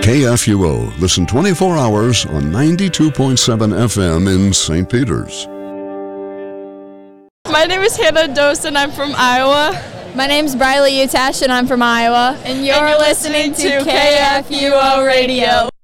KFUO. Listen 24 hours on 92.7 FM in St. Peters. My name is Hannah Dose and I'm from Iowa. My name's Briley Utash and I'm from Iowa. And you're listening to KFUO Radio.